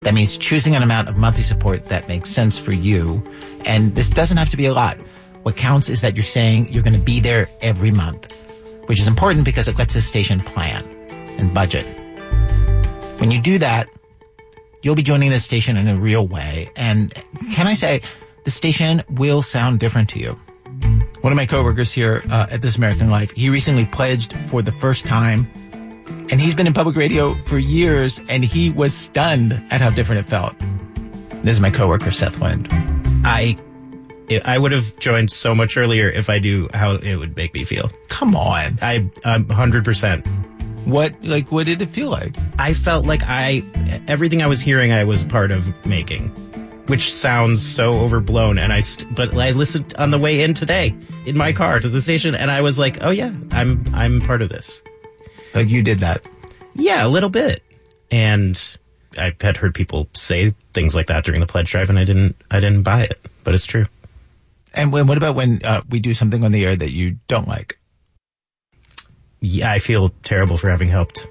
That means choosing an amount of monthly support that makes sense for you. And this doesn't have to be a lot. What counts is that you're saying you're going to be there every month, which is important because it lets the station plan and budget. When you do that, you'll be joining the station in a real way. And can I say, the station will sound different to you. One of my coworkers here at This American Life, he recently pledged for the first time. And he's been in public radio for years, and he was stunned at how different it felt. This is my coworker, Seth Lind. I would have joined so much earlier if I knew how it would make me feel. Come on. I'm 100%. What did it feel like? I felt like everything I was hearing I was part of making, which sounds so overblown. But I listened on the way in today in my car to the station, and I was like, oh yeah, I'm part of this. Like you did that? Yeah, a little bit. And I had heard people say things like that during the pledge drive, and I didn't buy it, but it's true. And what about when we do something on the air that you don't like? Yeah, I feel terrible for having helped.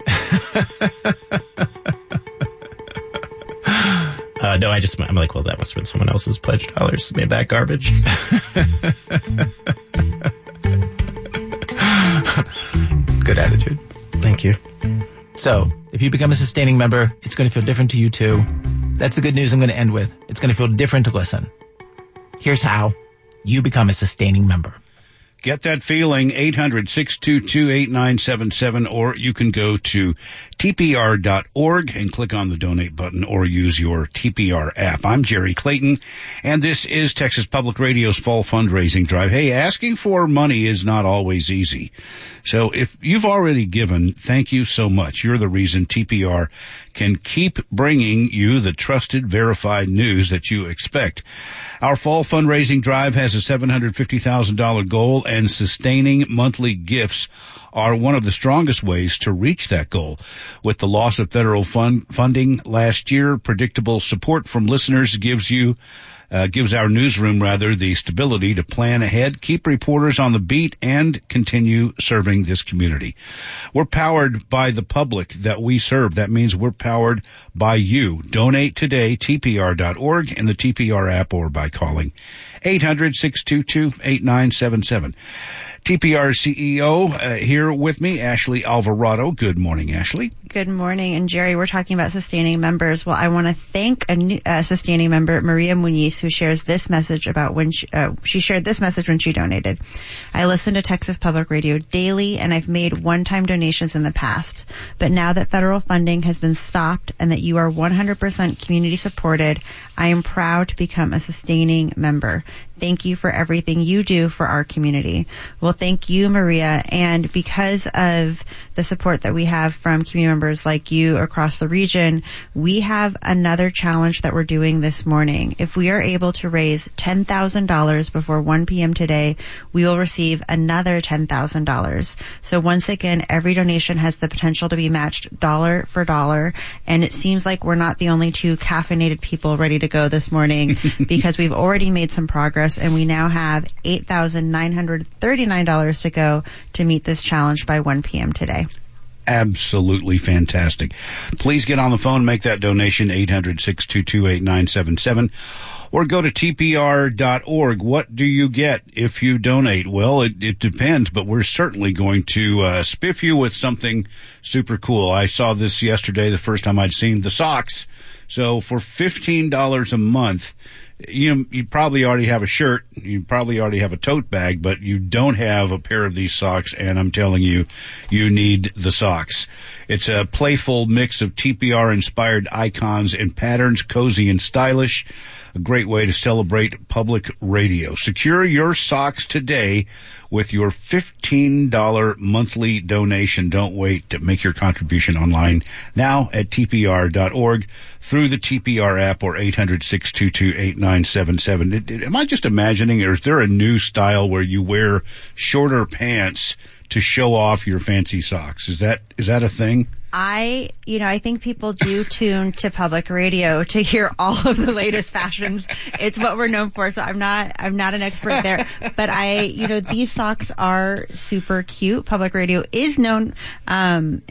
No, I'm like, well, that must have been someone else's pledge dollars made that garbage. Good attitude. Thank you. So, if you become a sustaining member, it's going to feel different to you too. That's the good news I'm going to end with. It's going to feel different to listen. Here's how you become a sustaining member. Get that feeling, 800-622-8977, or you can go to tpr.org and click on the donate button or use your TPR app. I'm Jerry Clayton, and this is Texas Public Radio's Fall Fundraising Drive. Hey, asking for money is not always easy. So if you've already given, thank you so much. You're the reason TPR can keep bringing you the trusted, verified news that you expect. Our fall fundraising drive has a $750,000 goal, and sustaining monthly gifts are one of the strongest ways to reach that goal. With the loss of federal funding last year, predictable support from listeners gives our newsroom the stability to plan ahead, keep reporters on the beat, and continue serving this community. We're powered by the public that we serve. That means we're powered by you. Donate today, tpr.org, and the TPR app, or by calling 800-622-8977. TPR CEO here with me, Ashley Alvarado. Good morning, Ashley. Good morning. And Jerry, we're talking about sustaining members. Well, I want to thank a sustaining member, Maria Muniz, who shares this message about when she shared this message when she donated. I listen to Texas Public Radio daily, and I've made one-time donations in the past. But now that federal funding has been stopped and that you are 100% community supported, I am proud to become a sustaining member. Thank you for everything you do for our community. Well, thank you, Maria. And because of the support that we have from community members like you across the region, we have another challenge that we're doing this morning. If we are able to raise $10,000 before 1 p.m. today, we will receive another $10,000. So once again, every donation has the potential to be matched dollar for dollar. And it seems like we're not the only two caffeinated people ready to go this morning because we've already made some progress, and we now have $8,939 to go to meet this challenge by 1 p.m. today. Absolutely fantastic. Please get on the phone, make that donation, 800-622-8977, or go to tpr.org. What do you get if you donate? Well, it depends, but we're certainly going to spiff you with something super cool. I saw this yesterday, the first time I'd seen the socks. So for $15 a month, you probably already have a shirt, you probably already have a tote bag, but you don't have a pair of these socks, and I'm telling you, you need the socks. It's a playful mix of TPR-inspired icons and patterns, cozy and stylish. A great way to celebrate public radio. Secure your socks today with your $15 monthly donation. Don't wait to make your contribution online now at tpr.org through the TPR app or 800-622-8977. Am I just imagining, or is there a new style where you wear shorter pants to show off your fancy socks? Is that a thing? I think people do tune to public radio to hear all of the latest fashions. It's what we're known for. So I'm not an expert there, but these socks are super cute. Public radio is known, in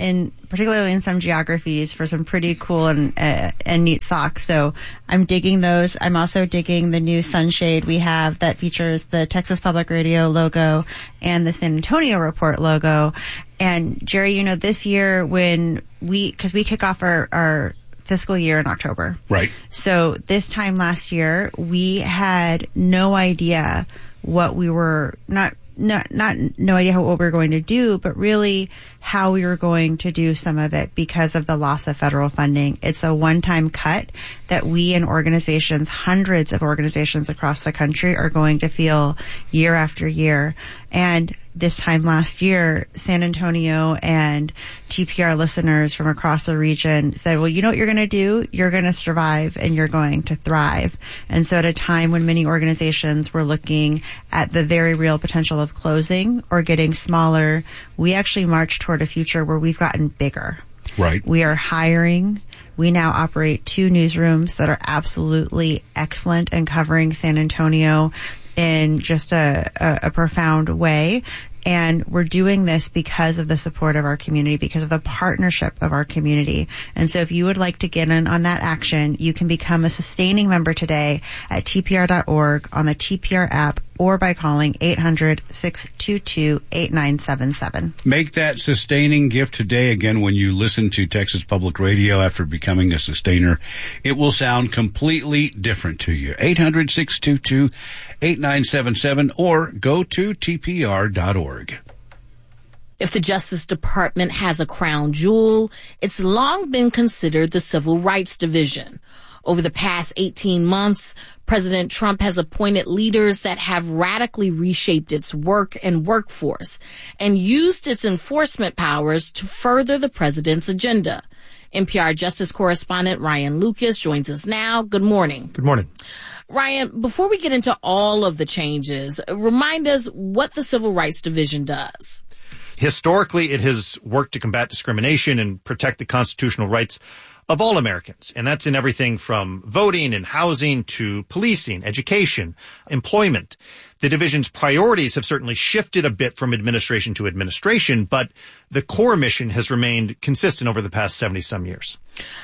particularly in some geographies, for some pretty cool and neat socks. So I'm digging those. I'm also digging the new sunshade we have that features the Texas Public Radio logo and the San Antonio Report logo. And Jerry, you know, this year because we kick off our fiscal year in October. Right. So this time last year, we had no idea what we were no idea what we were going to do, but really how we were going to do some of it because of the loss of federal funding. It's a one-time cut that we and organizations, hundreds of organizations across the country, are going to feel year after year. And this time last year, San Antonio and TPR listeners from across the region said, well, you know what you're going to do? You're going to survive and you're going to thrive. And so at a time when many organizations were looking at the very real potential of closing or getting smaller, we actually marched toward a future where we've gotten bigger. Right. We are hiring. We now operate 2 newsrooms that are absolutely excellent and covering San Antonio in just a profound way. And we're doing this because of the support of our community, because of the partnership of our community. And so if you would like to get in on that action, you can become a sustaining member today at tpr.org, on the TPR app, or by calling 800-622-8977. Make that sustaining gift today. Again, when you listen to Texas Public Radio after becoming a sustainer, it will sound completely different to you. 800-622-8977 or go to tpr.org. If the Justice Department has a crown jewel, it's long been considered the Civil Rights Division. Over the past 18 months, President Trump has appointed leaders that have radically reshaped its work and workforce and used its enforcement powers to further the president's agenda. NPR Justice correspondent Ryan Lucas joins us now. Good morning. Good morning. Ryan, before we get into all of the changes, remind us what the Civil Rights Division does. Historically, it has worked to combat discrimination and protect the constitutional rights of all Americans. And that's in everything from voting and housing to policing, education, employment. The division's priorities have certainly shifted a bit from administration to administration, but the core mission has remained consistent over the past 70-some years.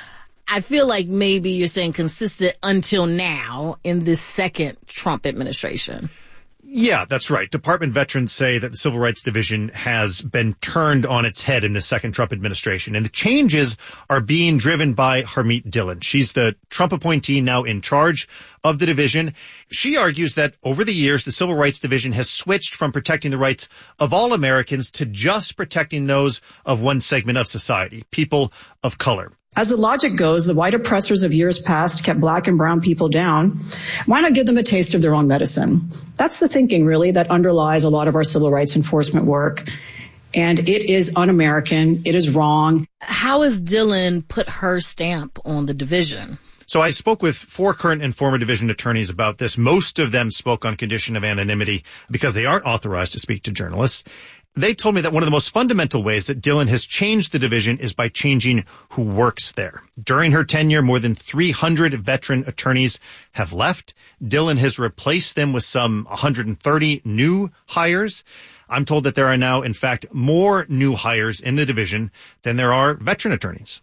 I feel like maybe you're saying consistent until now in this second Trump administration. Yeah, that's right. Department veterans say that the Civil Rights Division has been turned on its head in the second Trump administration. And the changes are being driven by Harmeet Dillon. She's the Trump appointee now in charge of the division. She argues that over the years, the Civil Rights Division has switched from protecting the rights of all Americans to just protecting those of one segment of society, people of color. As the logic goes, the white oppressors of years past kept black and brown people down. Why not give them a taste of their own medicine? That's the thinking, really, that underlies a lot of our civil rights enforcement work. And it is un-American. It is wrong. How has Dillon put her stamp on the division? So I spoke with 4 current and former division attorneys about this. Most of them spoke on condition of anonymity because they aren't authorized to speak to journalists. They told me that one of the most fundamental ways that Dillon has changed the division is by changing who works there. During her tenure, more than 300 veteran attorneys have left. Dillon has replaced them with some 130 new hires. I'm told that there are now, in fact, more new hires in the division than there are veteran attorneys.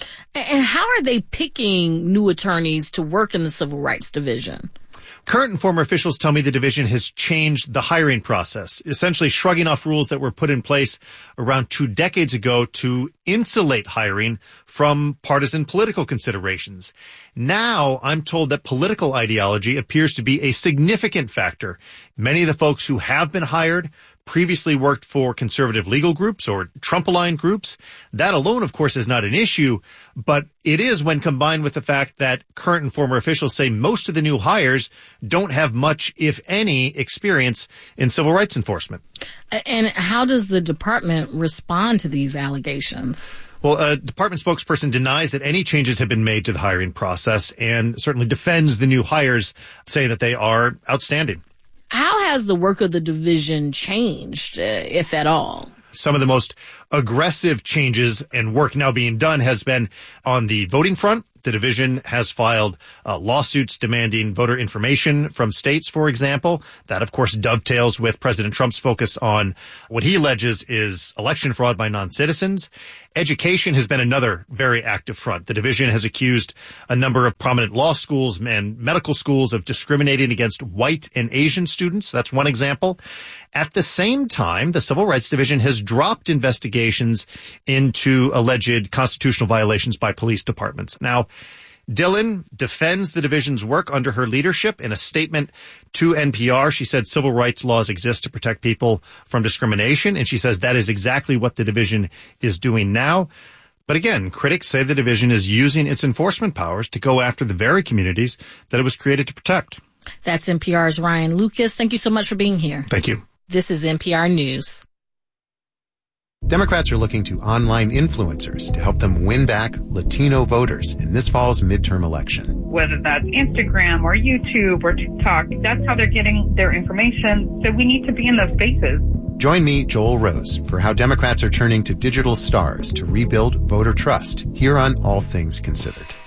And how are they picking new attorneys to work in the Civil Rights Division? Current and former officials tell me the division has changed the hiring process, essentially shrugging off rules that were put in place around 2 decades ago to insulate hiring from partisan political considerations. Now, I'm told that political ideology appears to be a significant factor. Many of the folks who have been hired previously worked for conservative legal groups or Trump-aligned groups. That alone, of course, is not an issue, but it is when combined with the fact that current and former officials say most of the new hires don't have much, if any, experience in civil rights enforcement. And how does the department respond to these allegations? Well, a department spokesperson denies that any changes have been made to the hiring process and certainly defends the new hires, saying that they are outstanding. How has the work of the division changed, if at all? Some of the most aggressive changes and work now being done has been on the voting front. The division has filed lawsuits demanding voter information from states, for example. That, of course, dovetails with President Trump's focus on what he alleges is election fraud by non-citizens. Education has been another very active front. The division has accused a number of prominent law schools and medical schools of discriminating against white and Asian students. That's one example. At the same time, the Civil Rights Division has dropped investigations into alleged constitutional violations by police departments. Now, Dillon defends the division's work under her leadership. In a statement to NPR, she said civil rights laws exist to protect people from discrimination, and she says that is exactly what the division is doing now. But again, critics say the division is using its enforcement powers to go after the very communities that it was created to protect. That's NPR's Ryan Lucas. Thank you so much for being here. Thank you. This is NPR News. Democrats are looking to online influencers to help them win back Latino voters in this fall's midterm election. Whether that's Instagram or YouTube or TikTok, that's how they're getting their information. So we need to be in those spaces. Join me, Joel Rose, for how Democrats are turning to digital stars to rebuild voter trust here on All Things Considered.